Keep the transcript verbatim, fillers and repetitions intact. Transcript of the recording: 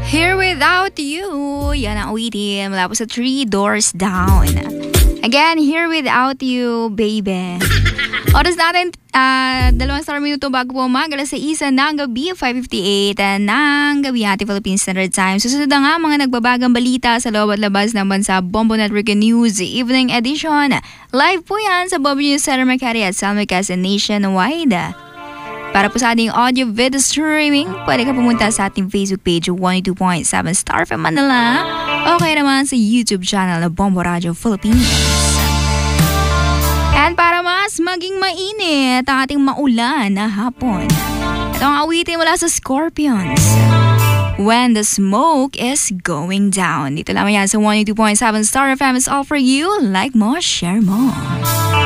Here Without You. Yan ang awitin mula po sa Three Doors Down. Again, Here Without You, baby. Oras natin, uh, dalawang star minuto bago po umaga, alas sa isa ng gabi, five fifty-eight ng gabi ating Philippine Standard Time. Susunod na nga mga nagbabagang balita sa loob at labas ng bansa, Bombo Network News Evening Edition. Live po yan sa Bombo News Center Makati at Salmecas and Nationwide. Para po sa ating audio video streaming, pwede ka pumunta sa ating Facebook page one oh two point seven Star F M Manila o kaya naman sa YouTube channel na Bombo Radio Philippines. And para mas maging mainit ang ating maulan na hapon, ito ang awitin mula sa Scorpions, When the Smoke is Going Down. Dito lamang yan sa one oh two point seven Star F M. Is all for you. Like mo, share mo.